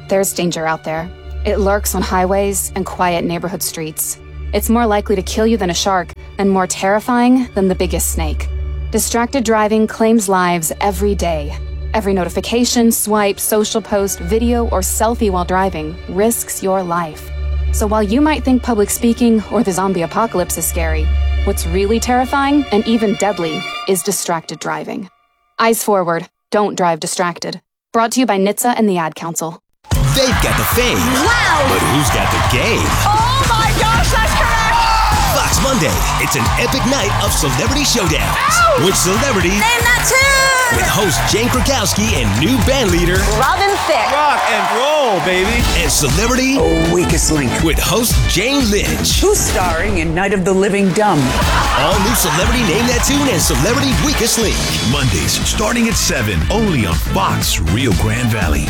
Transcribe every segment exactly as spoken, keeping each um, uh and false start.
There's danger out there. It lurks on highways and quiet neighborhood streets. It's more likely to kill you than a shark, and more terrifying than the biggest snake. Distracted driving claims lives every day. Every notification, swipe, social post, video, or selfie while driving risks your life. So while you might think public speaking or the zombie apocalypse is scary, what's really terrifying and even deadly is distracted driving. Eyes forward, don't drive distracted. Brought to you by N H T S A and the Ad Council. They've got the fame. Wow! But who's got the game? Oh my gosh, that's correct! Fox Monday, it's an epic night of celebrity showdowns. Ow! With celebrities. Name that tune! With host Jane Krakowski and new band leader Robin Thicke. Rock and roll, baby. And celebrity Oh, Weakest Link. with host Jane Lynch. Who's starring in Night of the Living Dumb? All new Celebrity Name That Tune and Celebrity Weakest Link. Mondays starting at seven, only on Fox Rio Grande Valley.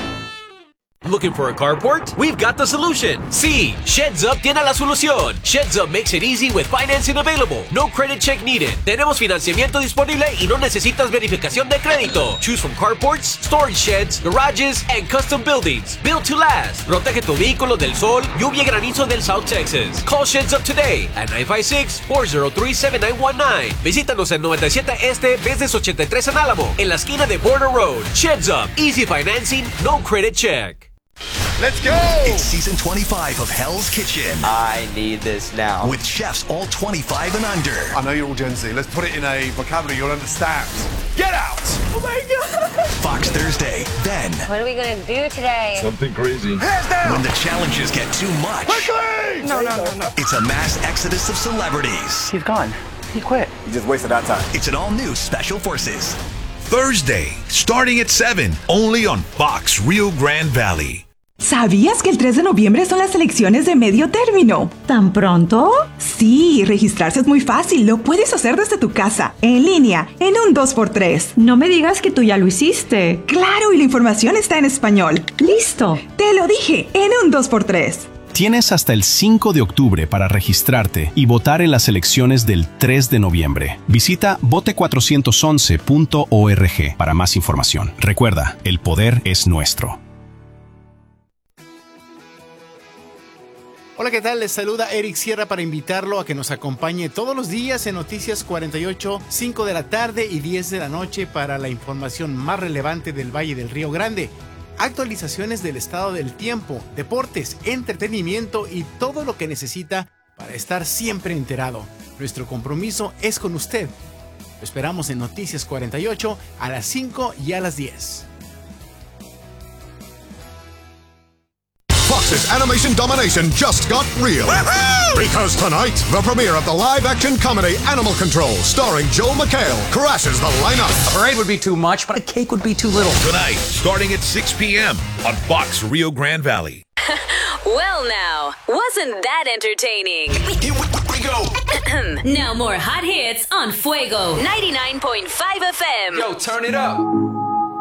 Looking for a carport? We've got the solution. Sí, Sheds Up tiene la solución. Sheds Up makes it easy with financing available. No credit check needed. Tenemos financiamiento disponible y no necesitas verificación de crédito. Choose from carports, storage sheds, garages, and custom buildings. Built to last. Protege tu vehículo del sol, lluvia y granizo del South Texas. Call Sheds Up today at nine five six, four oh three, seven nine one nine. Visítanos en noventa y siete Este, Business ochenta y tres en Álamo, en la esquina de Border Road. Sheds Up. Easy financing, no credit check. Let's go! It's season twenty-five of Hell's Kitchen. I need this now. With chefs all twenty-five and under. I know you're all Gen Z. Let's put it in a vocabulary you'll understand. Get out! Oh my God! Fox Thursday. Then, What are we gonna do today? Something crazy. Hands down! when the challenges get too much, Quickly! No, no, no, no. it's a mass exodus of celebrities. He's gone. He quit. You just wasted our time. It's an all-new Special Forces. Thursday, starting at seven, only on Fox Rio Grande Valley. ¿Sabías que el tres de noviembre son las elecciones de medio término? ¿Tan pronto? Sí, registrarse es muy fácil. Lo puedes hacer desde tu casa, en línea, en un dos por tres. No me digas que tú ya lo hiciste. Claro, y la información está en español. ¡Listo! Te lo dije, en un dos por tres. Tienes hasta el cinco de octubre para registrarte y votar en las elecciones del tres de noviembre. Visita vote cuatrocientos once punto org para más información. Recuerda, el poder es nuestro. Hola, ¿qué tal? Les saluda Eric Sierra para invitarlo a que nos acompañe todos los días en Noticias cuarenta y ocho, cinco de la tarde y diez de la noche para la información más relevante del Valle del Río Grande. Actualizaciones del estado del tiempo, deportes, entretenimiento y todo lo que necesita para estar siempre enterado. Nuestro compromiso es con usted. Lo esperamos en Noticias cuarenta y ocho a las cinco y a las diez. Fox's animation domination just got real. Woo-hoo! Because tonight, the premiere of the live-action comedy Animal Control, starring Joel McHale, crashes the lineup. A parade would be too much, but a cake would be too little. Tonight, starting at six p.m. on Fox Rio Grande Valley. Well now, wasn't that entertaining? Here we go. Now more hot hits on Fuego ninety-nine point five F M. Yo, turn it up.